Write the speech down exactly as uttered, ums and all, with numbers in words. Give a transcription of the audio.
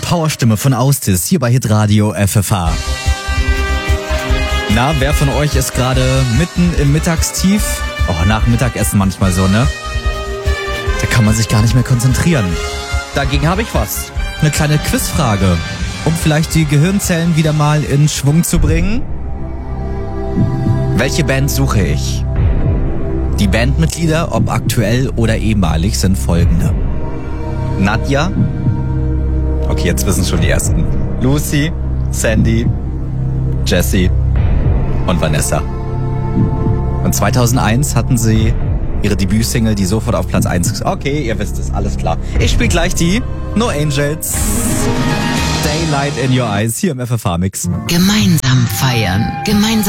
Powerstimme von Austis hier bei Hitradio F F H. Na, wer von euch ist gerade mitten im Mittagstief? Oh, nach Mittagessen manchmal so, ne? Da kann man sich gar nicht mehr konzentrieren. Dagegen habe ich was. Eine kleine Quizfrage, um vielleicht die Gehirnzellen wieder mal in Schwung zu bringen. Welche Band suche ich? Die Bandmitglieder, ob aktuell oder ehemalig, sind folgende. Nadja. Okay, jetzt wissen schon die ersten. Lucy, Sandy, Jessie und Vanessa. Und zweitausendeins hatten sie ihre Debütsingle, die sofort auf Platz eins ist. Okay, ihr wisst es, alles klar. Ich spiele gleich die No Angels. Daylight in Your Eyes hier im F F H-Mix. Gemeinsam feiern, gemeinsam